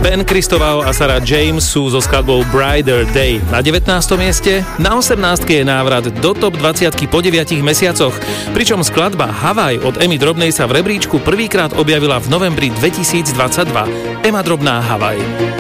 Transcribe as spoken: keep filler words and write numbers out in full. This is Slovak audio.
Ben Christoval a Sarah James sú so skladbou Brighter Day na devätnástom mieste, na osemnástke je návrat do top dvadsiatky po deviatich mesiacoch, pričom skladba Havaj od Emy Drobnej sa v rebríčku prvýkrát objavila v novembri dvetisícdvadsaťdva. Ema Drobná, Havaj.